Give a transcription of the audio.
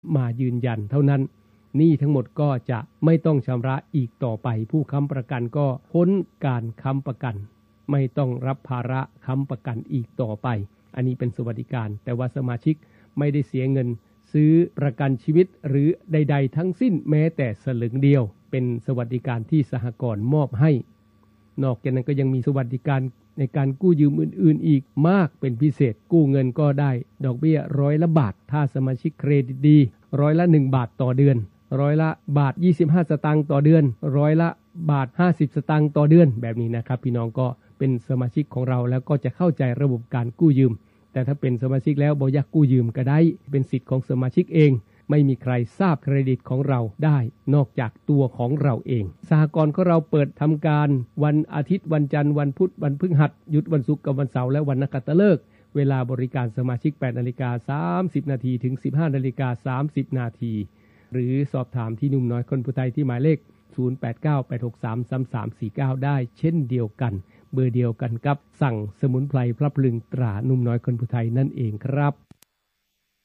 มายืนยันเท่านั้นหนี้ทั้งหมดก็จะไม่ต้องชำระอีกต่อไปผู้ค้ำประกันก็พ้นการค้ำประกันไม่ต้องรับภาระค้ำประกันอีกต่อไปอันนี้เป็นสวัสดิการแต่ว่าสมาชิกไม่ได้เสียเงินซื้อประกันชีวิตหรือใดๆทั้งสิ้นแม้แต่สลึงเดียวเป็นสวัสดิการที่สหกรณ์มอบให้นอกจากนั้นก็ยังมีสวัสดิการในการกู้ยืมอื่นๆอีกมากเป็นพิเศษกู้เงินก็ได้ดอกเบี้ย100 ละบาทถ้าสมาชิกเครดิตดี100 ละ 1 บาทต่อเดือน100 ละบาท25 สตางค์ต่อเดือน100 ละบาท50 สตางค์ต่อเดือนแบบนี้นะครับพี่น้องก็เป็นสมาชิกของเราแล้วก็จะเข้าใจระบบการกู้ยืมแต่ถ้าเป็นสมาชิกแล้วบ่อยากกู้ยืมก็ได้เป็นสิทธิ์ของสมาชิกเองไม่มีใครทราบเครดิตของเราได้นอกจากตัวของเราเองสหกรณ์ของเราเปิดทำการวันอาทิตย์วันจันทร์วันพุธวันพฤหัสหยุดวันศุกร์กับวันเสาร์และวันนักขัตฤกษ์เวลาบริการสมาชิก 8:30 นถึง 15:30 นหรือสอบถามที่หนุ่มน้อยคนผู้ไทยที่หมายเลข0898633349ได้เช่นเดียวกันเบอร์เดียวกันกับสั่งสมุนไพรพลับพลึงตราหนุ่มน้อยคนผู้ไทยนั่นเองครับ